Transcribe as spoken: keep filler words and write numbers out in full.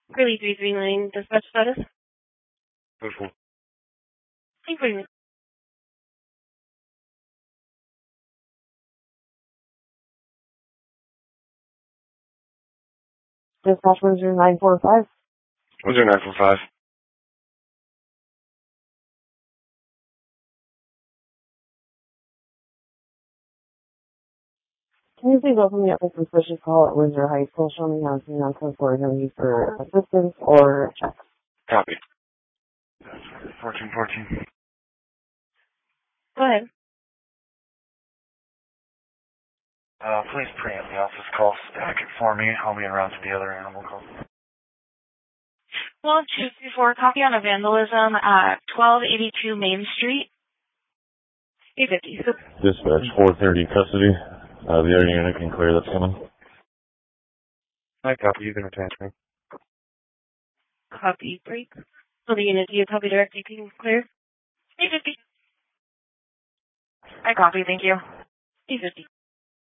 Curly three three nine, dispatch status. Beautiful. Thank you. Dispatch one zero nine four five. one zero nine four five. Can you please open me up a suspicious call at Windsor High School? Show me how to on code four is going to use for assistance or checks. Copy. fourteen fourteen. Go ahead. Uh, please preempt the office call. Stack it for me. I'll be around to the other animal call. Well, two three four, copy on a vandalism at twelve eighty-two Main Street. eight fifty. Dispatch four thirty custody. Uh, the other unit can clear that's coming. I copy. You can attach me. Copy break. So the unit, do you copy direct? You can clear? eight fifty. I copy, thank you. eight fifty.